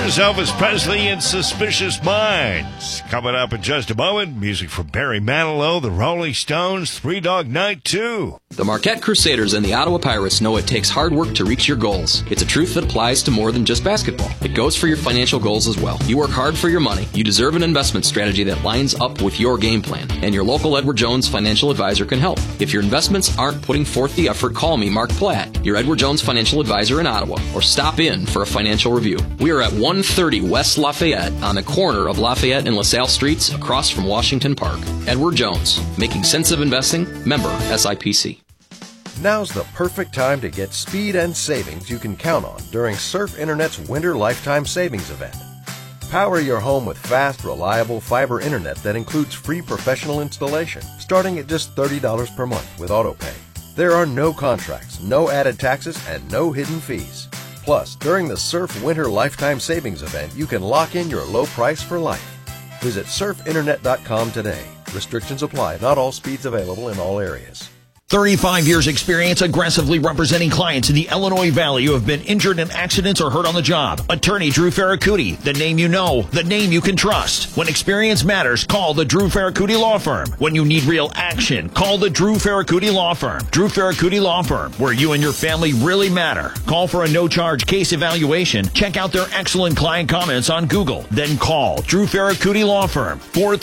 is Elvis Presley and Suspicious Minds. Coming up in just a moment, music from Barry Manilow, the Rolling Stones, Three Dog Night 2. The Marquette Crusaders and the Ottawa Pirates know it takes hard work to reach your goals. It's a truth that applies to more than just basketball. It goes for your financial goals as well. You work hard for your money. You deserve an investment strategy that lines up with your game plan. And your local Edward Jones financial advisor can help. If your investments aren't putting forth the effort, call me, Mark Platt, your Edward Jones financial advisor in Ottawa, or stop in for a financial review. We are at 130 West Lafayette on the corner of Lafayette and LaSalle Streets across from Washington Park. Edward Jones, making sense of investing, member SIPC. Now's the perfect time to get speed and savings you can count on during Surf Internet's Winter Lifetime Savings Event. Power your home with fast, reliable fiber internet that includes free professional installation, starting at just $30 per month with AutoPay. There are no contracts, no added taxes, and no hidden fees. Plus, during the Surf Winter Lifetime Savings Event, you can lock in your low price for life. Visit surfinternet.com today. Restrictions apply. Not all speeds available in all areas. 35 years experience aggressively representing clients in the Illinois Valley who have been injured in accidents or hurt on the job. Attorney Drew Ferracuti, the name you know, the name you can trust. When experience matters, call the Drew Ferracuti Law Firm. When you need real action, call the Drew Ferracuti Law Firm. Drew Ferracuti Law Firm, where you and your family really matter. Call for a no-charge case evaluation. Check out their excellent client comments on Google. Then call Drew Ferracuti Law Firm,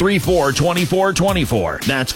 434-2424. That's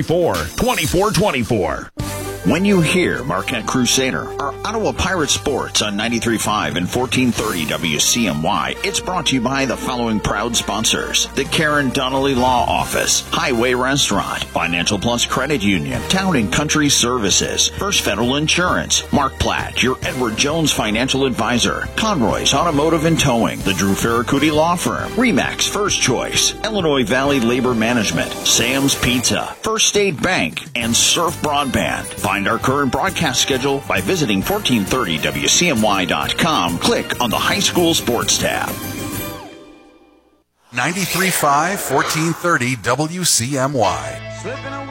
434-2424. When you hear Marquette Crusader or Ottawa Pirate Sports on 93.5 and 1430 WCMY, it's brought to you by the following proud sponsors: the Karen Donnelly Law Office, Highway Restaurant, Financial Plus Credit Union, Town and Country Services, First Federal Insurance, Mark Platt, your Edward Jones Financial Advisor, Conroy's Automotive and Towing, the Drew Ferracuti Law Firm, Remax First Choice, Illinois Valley Labor Management, Sam's Pizza, First State Bank, and Surf Broadband. Find our current broadcast schedule by visiting 1430WCMY.com. Click on the High School Sports tab. 93.5, 1430 WCMY.